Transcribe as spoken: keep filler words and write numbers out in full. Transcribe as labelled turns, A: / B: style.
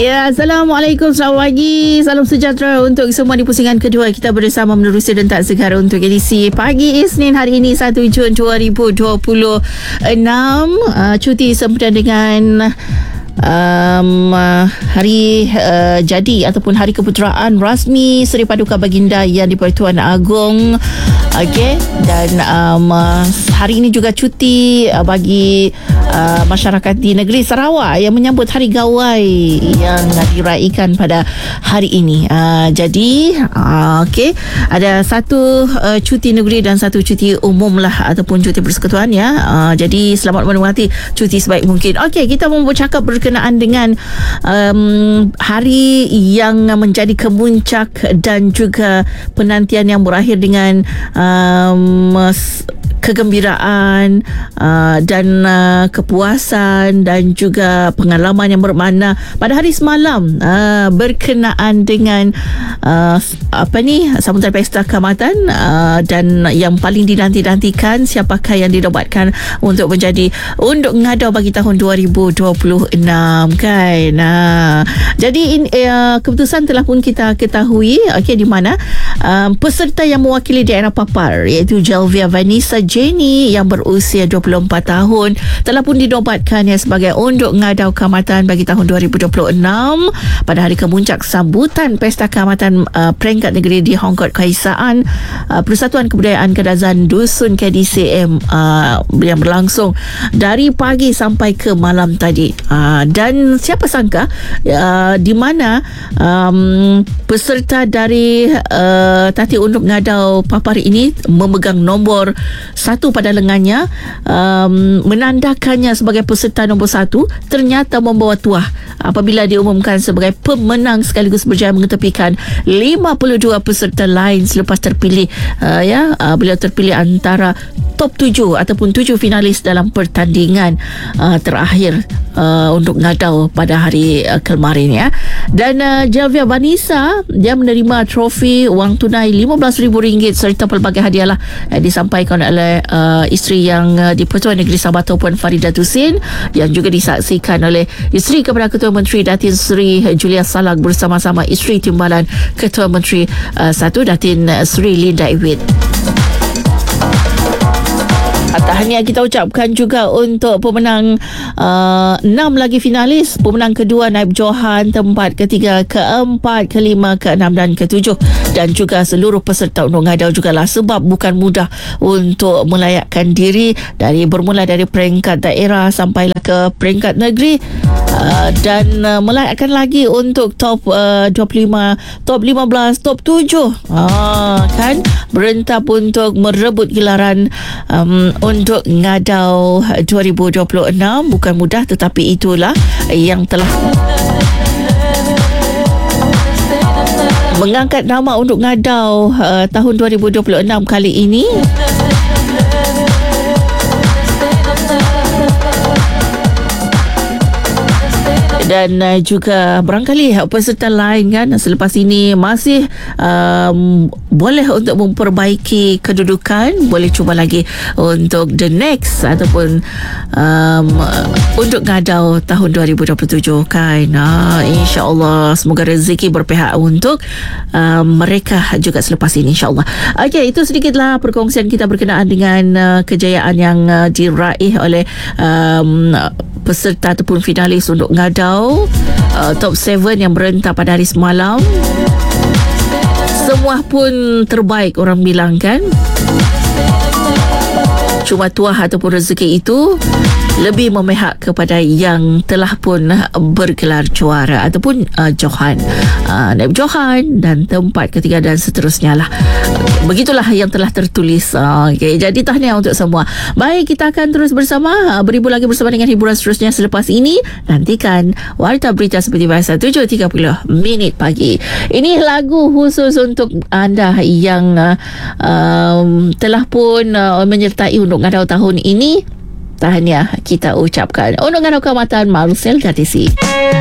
A: Ya, Assalamualaikum, selamat pagi. Salam sejahtera untuk semua di pusingan kedua. Kita bersama menerusi Rentak Segar untuk edisi pagi Isnin hari ini satu Jun dua ribu dua puluh enam. uh, Cuti sempena dengan Um, uh, hari uh, jadi ataupun hari keputeraan rasmi Seri Paduka Baginda Yang di-Pertuan Agong. Okey, dan um, uh, hari ini juga cuti uh, bagi uh, masyarakat di negeri Sarawak yang menyambut Hari Gawai yang uh, diraikan pada hari ini. Uh, jadi, uh, okey, ada satu uh, cuti negeri dan satu cuti umum lah ataupun cuti persekutuan ya. Uh, jadi selamat menikmati cuti sebaik mungkin. Okey, kita mau bercakap berkenaan dengan um, hari yang menjadi kemuncak dan juga penantian yang berakhir dengan um, kegembiraan uh, dan uh, kepuasan dan juga pengalaman yang bermakna pada hari semalam uh, berkenaan dengan uh, apa ni sambutan Pesta Kaamatan uh, dan yang paling dinanti-nantikan siapakah yang dinobatkan untuk menjadi Unduk Ngadau bagi tahun dua ribu dua puluh enam kan. Uh, jadi in, uh, keputusan telah pun kita ketahui okey di mana um, peserta yang mewakili daerah Papar iaitu Jalvia Vanessa Jenny yang berusia dua puluh empat tahun telah pun dinobatkan ya, sebagai Unduk Ngadau Kaamatan bagi tahun dua ribu dua puluh enam pada hari kemuncak sambutan Pesta Kaamatan uh, peringkat negeri di Hongkot Kaisaan uh, Persatuan Kebudayaan Kadazan Dusun K D C M uh, yang berlangsung dari pagi sampai ke malam tadi. Uh, dan siapa sangka uh, di mana um, peserta dari uh, Tati Unduk Ngadau Papar ini memegang nombor satu pada lengannya, um, menandakannya sebagai peserta nombor satu, ternyata membawa tuah apabila diumumkan sebagai pemenang sekaligus berjaya mengetepikan lima puluh dua peserta lain selepas terpilih uh, ya uh, beliau terpilih antara top tujuh ataupun tujuh finalis dalam pertandingan uh, terakhir uh, Unduk Ngadau pada hari uh, kemarin ya. Dan uh, Jalvia Vanessa dia menerima trofi wang tunai lima belas ribu ringgit serta pelbagai hadiah lah uh, disampaikan oleh uh, isteri yang uh, di-Pertuan Negeri Sabah Puan Farida Tusin, yang juga disaksikan oleh isteri kepada Ketua Menteri Datin Seri Julia Salag bersama-sama isteri timbalan Ketua Menteri uh, satu Datin Seri Linda Iwit. Tahniah kita ucapkan juga untuk pemenang uh, enam lagi finalis. Pemenang kedua Naib Johan, tempat ketiga, keempat, kelima, keenam dan ketujuh. Dan juga seluruh peserta Unduk Ngadau jugalah, sebab bukan mudah untuk melayakkan diri dari bermula dari peringkat daerah sampailah ke peringkat negeri. Uh, dan uh, melayakkan lagi untuk top uh, dua puluh lima, top lima belas, top tujuh. Ah, kan? Berentap untuk merebut gelaran um, Unduk Ngadau dua ribu dua puluh enam. Bukan mudah, tetapi itulah yang telah mengangkat nama Unduk Ngadau uh, tahun dua ribu dua puluh enam kali ini. Dan uh, juga barangkali peserta lain kan selepas ini masih um, boleh untuk memperbaiki kedudukan, boleh cuba lagi untuk the next ataupun um, Unduk Ngadau tahun dua ribu dua puluh tujuh kan. Nah, insya-Allah semoga rezeki berpihak untuk um, mereka juga selepas ini, insya-Allah. Okey, itu sedikitlah perkongsian kita berkenaan dengan uh, kejayaan yang uh, diraih oleh um, peserta ataupun finalis Unduk Ngadau uh, top tujuh yang berentap pada hari semalam. Semua pun terbaik orang bilang kan. Cuma tuah ataupun rezeki itu lebih memihak kepada yang telah pun bergelar juara ataupun uh, Johan, uh, Naib Johan dan tempat ketiga dan seterusnya lah. Begitulah yang telah tertulis. uh, okay. Jadi tahniah untuk semua. Baik, kita akan terus bersama uh, beribu lagi bersama dengan hiburan seterusnya selepas ini. Nantikan Warta Berita seperti biasa tujuh tiga puluh minit pagi. Ini lagu khusus untuk anda yang uh, um, telah pun uh, menyertai Unduk Ngadau tahun ini. Tahniah kita ucapkan Unduk Ngadau Kaamatan Marcel Gatisi.